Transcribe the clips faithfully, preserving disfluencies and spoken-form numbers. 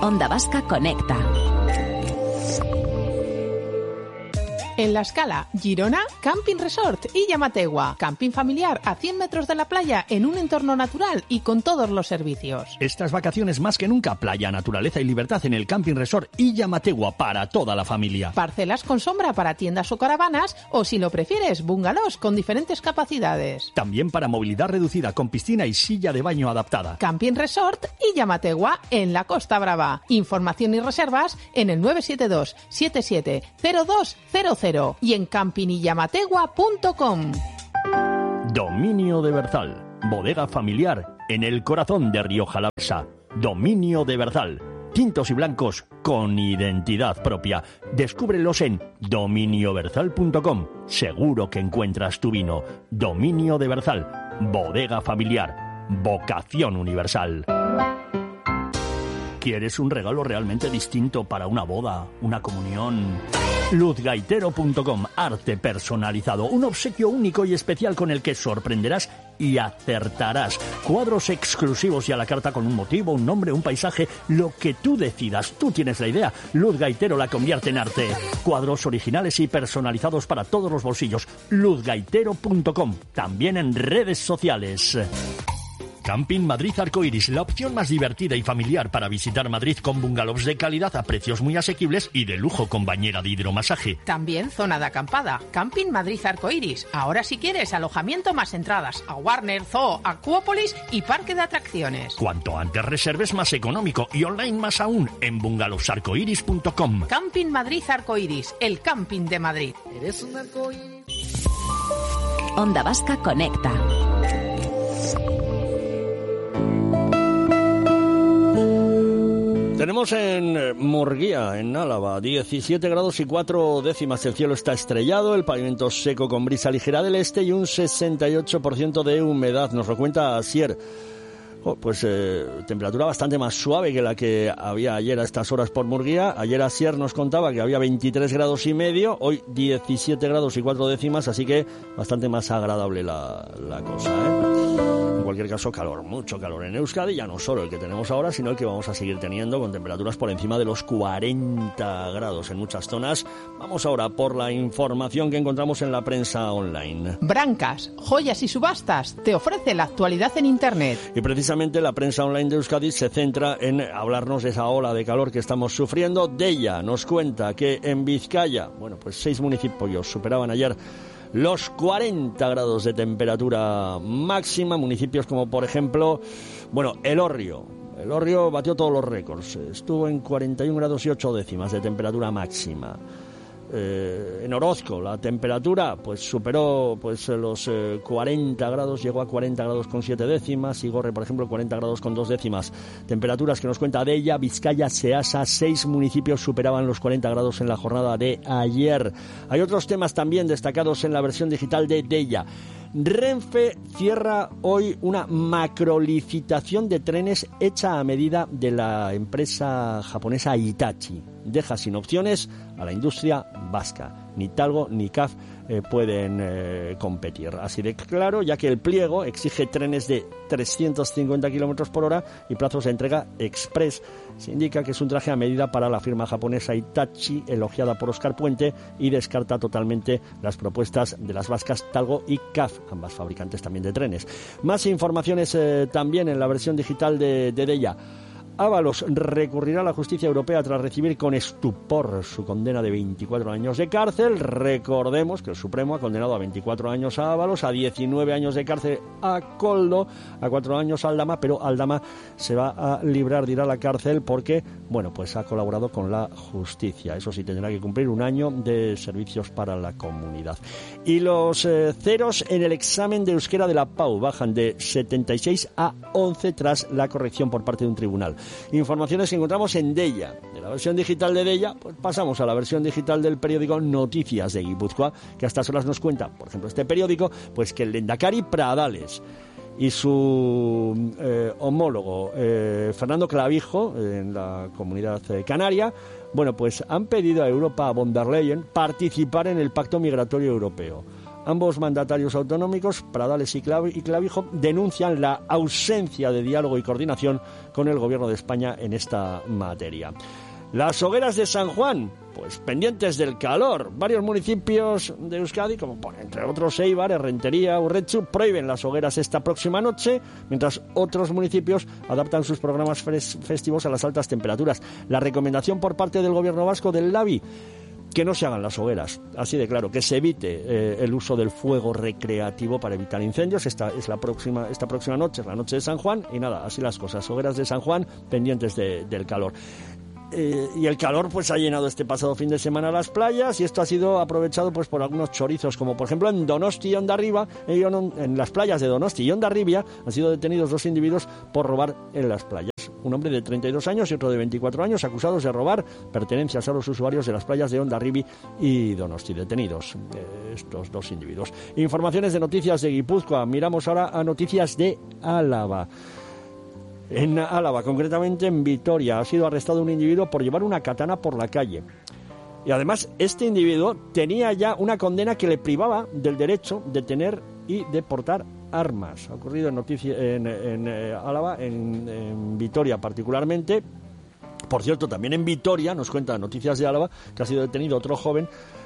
Onda Vasca Conecta. En La Escala, Girona, Camping Resort y Llamategua. Camping familiar a cien metros de la playa en un entorno natural y con todos los servicios. Estas vacaciones más que nunca, playa, naturaleza y libertad en el Camping Resort y Llamategua para toda la familia. Parcelas con sombra para tiendas o caravanas o, si lo prefieres, bungalows con diferentes capacidades. También para movilidad reducida con piscina y silla de baño adaptada. Camping Resort y Llamategua en la Costa Brava. Información y reservas en el nueve siete dos siete siete cero dos cero cero y en camping y llamategua punto com. Dominio de Berzal, bodega familiar en el corazón de Rioja Alavesa. Dominio de Berzal, tintos y blancos con identidad propia. Descúbrelos en dominio berzal punto com. Seguro que encuentras tu vino. Dominio de Berzal, bodega familiar, vocación universal. ¿Quieres un regalo realmente distinto para una boda, una comunión? luz gaitero punto com, arte personalizado, un obsequio único y especial con el que sorprenderás y acertarás. Cuadros exclusivos y a la carta con un motivo, un nombre, un paisaje, lo que tú decidas. Tú tienes la idea. Luz Gaitero la convierte en arte. Cuadros originales y personalizados para todos los bolsillos. luz gaitero punto com, también en redes sociales. Camping Madrid Arcoiris, la opción más divertida y familiar para visitar Madrid con bungalows de calidad a precios muy asequibles y de lujo con bañera de hidromasaje. También zona de acampada. Camping Madrid Arcoiris. Ahora, si quieres, alojamiento más entradas a Warner, Zoo, Acuópolis y parque de atracciones. Cuanto antes reserves, más económico y online más aún en bungalows arcoiris punto com. Camping Madrid Arcoiris, el camping de Madrid. Eres un arcoíris. Onda Vasca Conecta. Tenemos en Murguía, en Álava, diecisiete grados y cuatro décimas. El cielo está estrellado, el pavimento seco con brisa ligera del este y un sesenta y ocho por ciento de humedad. Nos lo cuenta Asier. Oh, pues eh, temperatura bastante más suave que la que había ayer a estas horas por Murguía. Ayer Asier nos contaba que había veintitrés grados y medio, hoy diecisiete grados y cuatro décimas, así que bastante más agradable la, la cosa, ¿eh? En cualquier caso, calor, mucho calor en Euskadi, ya no solo el que tenemos ahora, sino el que vamos a seguir teniendo con temperaturas por encima de los cuarenta grados en muchas zonas. Vamos ahora por la información que encontramos en la prensa online. Brancas, joyas y subastas te ofrece la actualidad en Internet. Y precisamente la prensa online de Euskadi se centra en hablarnos de esa ola de calor que estamos sufriendo. Deia nos cuenta que en Vizcaya, bueno, pues seis municipios superaban ayer los cuarenta grados de temperatura máxima, municipios como por ejemplo, bueno, Elorrio. Elorrio batió todos los récords, estuvo en cuarenta y un grados y ocho décimas de temperatura máxima. Eh, en Orozco la temperatura pues superó pues los eh, cuarenta grados, llegó a cuarenta grados con siete décimas. Igorre, por ejemplo, cuarenta grados con dos décimas. Temperaturas que nos cuenta Deia, Vizcaya, Seasa, seis municipios superaban los cuarenta grados en la jornada de ayer. Hay otros temas también destacados en la versión digital de Deia. Renfe cierra hoy una macrolicitación de trenes hecha a medida de la empresa japonesa Hitachi. Deja sin opciones a la industria vasca. Ni Talgo ni C A F eh, pueden eh, competir. Así de claro, ya que el pliego exige trenes de trescientos cincuenta kilómetros por hora y plazos de entrega express. Se indica que es un traje a medida para la firma japonesa Hitachi, elogiada por Óscar Puente, y descarta totalmente las propuestas de las vascas Talgo y C A F, ambas fabricantes también de trenes. Más informaciones eh, también en la versión digital de, de Deia. Ábalos recurrirá a la justicia europea tras recibir con estupor su condena de veinticuatro años de cárcel. Recordemos que el Supremo ha condenado a veinticuatro años a Ábalos, a diecinueve años de cárcel a Koldo, a cuatro años a Aldama, pero Aldama se va a librar de ir a la cárcel porque, bueno, pues ha colaborado con la justicia. Eso sí, tendrá que cumplir un año de servicios para la comunidad. Y los eh, ceros en el examen de euskera de la Pau bajan de setenta y seis a once tras la corrección por parte de un tribunal. Informaciones que encontramos en Deia. De la versión digital de Deia, pues pasamos a la versión digital del periódico Noticias de Guipúzcoa, que a estas horas nos cuenta, por ejemplo, este periódico, pues que el Lehendakari Pradales y su eh, homólogo eh, Fernando Clavijo, en la Comunidad eh, Canaria, bueno, pues han pedido a Europa, a von der Leyen, participar en el Pacto Migratorio Europeo. Ambos mandatarios autonómicos, Pradales y Clavijo, denuncian la ausencia de diálogo y coordinación con el Gobierno de España en esta materia. Las hogueras de San Juan, pues pendientes del calor. Varios municipios de Euskadi, como por, entre otros Eibar, Errentería, Urretxu, prohíben las hogueras esta próxima noche, mientras otros municipios adaptan sus programas festivos a las altas temperaturas. La recomendación por parte del Gobierno vasco, del Labi, que no se hagan las hogueras, así de claro, que se evite eh, el uso del fuego recreativo para evitar incendios. Esta es la próxima, esta próxima noche, es la noche de San Juan, y nada, así las cosas. Hogueras de San Juan, pendientes de, del calor. Eh, y el calor pues ha llenado este pasado fin de semana las playas, y esto ha sido aprovechado pues por algunos chorizos, como por ejemplo en Donosti y Hondarribia. En las playas de Donosti y Hondarribia han sido detenidos dos individuos por robar en las playas. Un hombre de treinta y dos años y otro de veinticuatro años, acusados de robar pertenencias a los usuarios de las playas de Hondarribia y Donosti. Detenidos eh, estos dos individuos. Informaciones de noticias de Guipúzcoa. Miramos ahora a noticias de Álava. En Álava, concretamente en Vitoria, ha sido arrestado un individuo por llevar una katana por la calle. Y además, este individuo tenía ya una condena que le privaba del derecho de tener y de portar armas. Ha ocurrido en, noticia, en, en eh, Álava, en, en Vitoria particularmente. Por cierto, también en Vitoria, nos cuenta Noticias de Álava, que ha sido detenido otro joven,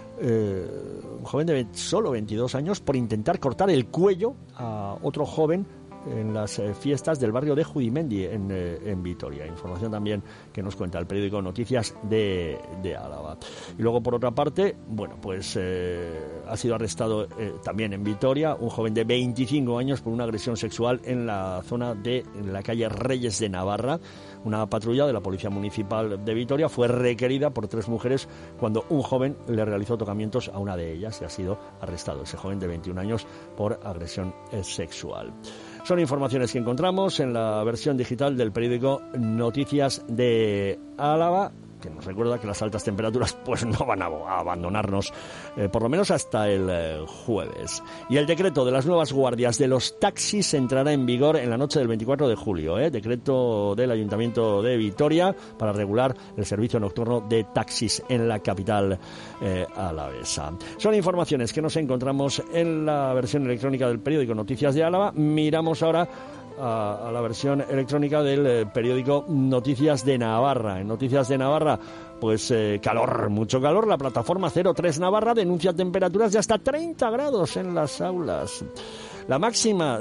eh, un joven de solo veintidós años, por intentar cortar el cuello a otro joven en las eh, fiestas del barrio de Judimendi en, eh, en Vitoria. Información también que nos cuenta el periódico Noticias de, de Álava. Y luego, por otra parte, bueno, pues eh, ha sido arrestado eh, también en Vitoria un joven de veinticinco años por una agresión sexual en la zona de en la calle Reyes de Navarra. Una patrulla de la Policía Municipal de Vitoria fue requerida por tres mujeres cuando un joven le realizó tocamientos a una de ellas, y ha sido arrestado ese joven de veintiún años por agresión eh, sexual. Son informaciones que encontramos en la versión digital del periódico Noticias de Álava, que nos recuerda que las altas temperaturas pues no van a abandonarnos eh, por lo menos hasta el eh, jueves. Y el decreto de las nuevas guardias de los taxis entrará en vigor en la noche del veinticuatro de julio. Eh, decreto del Ayuntamiento de Vitoria para regular el servicio nocturno de taxis en la capital eh, alavesa. Son informaciones que nos encontramos en la versión electrónica del periódico Noticias de Álava. Miramos ahora A, a la versión electrónica del eh, periódico Noticias de Navarra. En Noticias de Navarra, pues eh, calor, mucho calor. La plataforma cero tres Navarra denuncia temperaturas de hasta treinta grados en las aulas. La máxima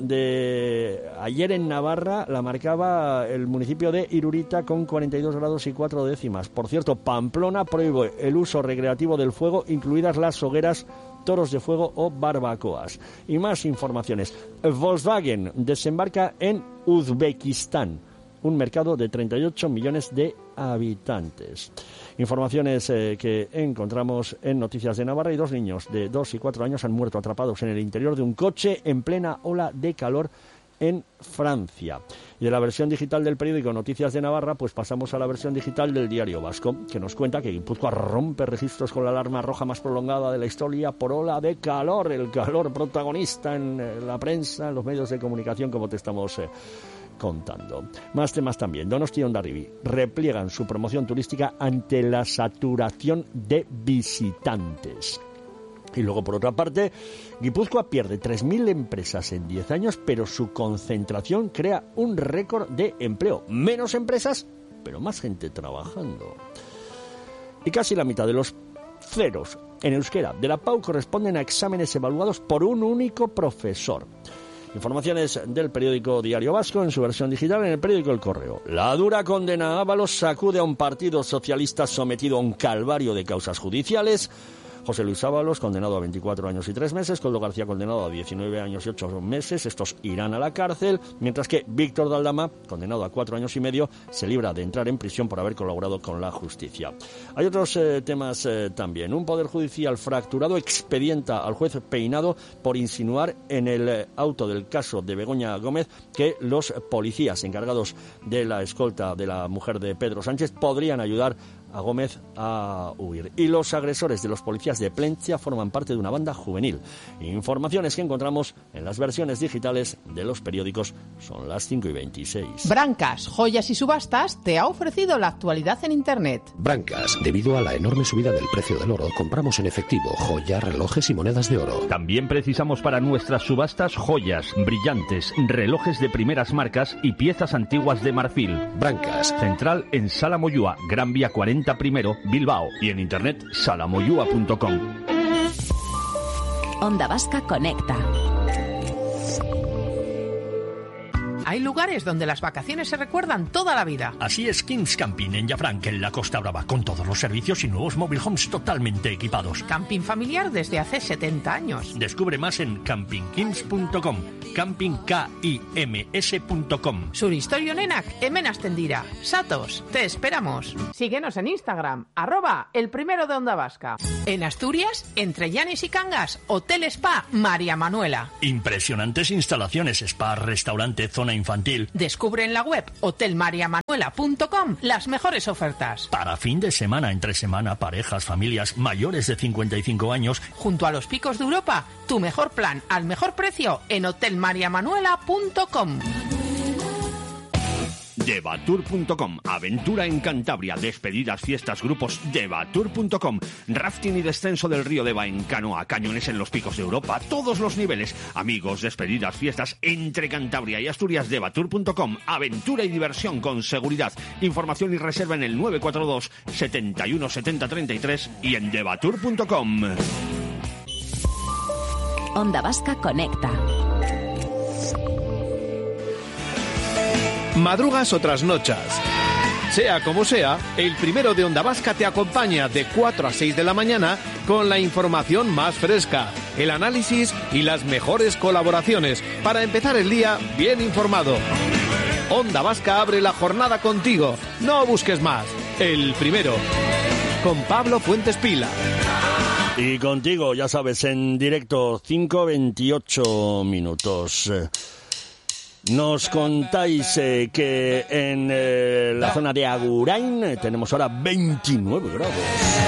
de ayer en Navarra la marcaba el municipio de Irurita con cuarenta y dos grados y cuatro décimas. Por cierto, Pamplona prohíbe el uso recreativo del fuego, incluidas las hogueras, toros de fuego o barbacoas. Y más informaciones. Volkswagen desembarca en Uzbekistán, un mercado de treinta y ocho millones de habitantes. Informaciones eh, que encontramos en Noticias de Navarra. Y dos niños de dos y cuatro años han muerto atrapados en el interior de un coche en plena ola de calor en Francia. Y de la versión digital del periódico Noticias de Navarra, pues pasamos a la versión digital del Diario Vasco, que nos cuenta que Guipúzcoa rompe registros con la alarma roja más prolongada de la historia por ola de calor. El calor protagonista en la prensa, en los medios de comunicación, como te estamos eh, contando. Más temas también. Donosti y Hondarribia repliegan su promoción turística ante la saturación de visitantes. Y luego, por otra parte, Guipúzcoa pierde tres mil empresas en diez años, pero su concentración crea un récord de empleo. Menos empresas, pero más gente trabajando. Y casi la mitad de los ceros en euskera de la P A U corresponden a exámenes evaluados por un único profesor. Informaciones del periódico Diario Vasco en su versión digital en el periódico El Correo. La dura condena a Ábalos sacude a un partido socialista sometido a un calvario de causas judiciales. José Luis Ábalos, condenado a veinticuatro años y tres meses, Koldo García, condenado a diecinueve años y ocho meses, estos irán a la cárcel, mientras que Víctor Daldama, condenado a cuatro años y medio, se libra de entrar en prisión por haber colaborado con la justicia. Hay otros eh, temas eh, también. Un poder judicial fracturado expedienta al juez Peinado por insinuar en el eh, auto del caso de Begoña Gómez que los policías encargados de la escolta de la mujer de Pedro Sánchez podrían ayudar a Gómez a huir. Y los agresores de los policías de Plentzia forman parte de una banda juvenil. Informaciones que encontramos en las versiones digitales de los periódicos. Son las cinco y veintiséis. Brancas, Joyas y Subastas te ha ofrecido la actualidad en Internet. Brancas, debido a la enorme subida del precio del oro, compramos en efectivo joyas, relojes y monedas de oro. También precisamos para nuestras subastas joyas, brillantes, relojes de primeras marcas y piezas antiguas de marfil. Brancas. Central en Sala Moyúa, Gran Vía cuarenta primero, Bilbao. Y en internet salamoyúa punto com. Onda Vasca Conecta. Hay lugares donde las vacaciones se recuerdan toda la vida. Así es Kings Camping en Llafranc, en la Costa Brava, con todos los servicios y nuevos mobile homes totalmente equipados. Camping familiar desde hace setenta años. Descubre más en camping kims punto com, camping kims punto com. Suristorio Nenak, hemen astendira. Satos, te esperamos. Síguenos en Instagram, arroba el primero de Onda Vasca. En Asturias, entre Llanes y Cangas, Hotel Spa María Manuela. Impresionantes instalaciones, spa, restaurante, zona infantil. Descubre en la web hotel maria manuela punto com las mejores ofertas. Para fin de semana, entre semana, parejas, familias mayores de cincuenta y cinco años. Junto a los picos de Europa, tu mejor plan al mejor precio en hotel maria manuela punto com. Devatur punto com, aventura en Cantabria, despedidas, fiestas, grupos. Devatur punto com, rafting y descenso del río Deva en canoa, cañones en los picos de Europa, todos los niveles. Amigos, despedidas, fiestas entre Cantabria y Asturias. Devatur punto com, aventura y diversión con seguridad. Información y reserva en el nueve cuatro dos, setenta y uno, setenta, treinta y tres y en devatur punto com. Onda Vasca Conecta. Madrugas o trasnochas. Sea como sea, el primero de Onda Vasca te acompaña de cuatro a seis de la mañana con la información más fresca, el análisis y las mejores colaboraciones para empezar el día bien informado. Onda Vasca abre la jornada contigo. No busques más. El primero. Con Pablo Fuentes Pila. Y contigo, ya sabes, en directo, cinco veintiocho minutos. Nos contáis eh, que en eh, la zona de Agurain eh, tenemos ahora veintinueve grados.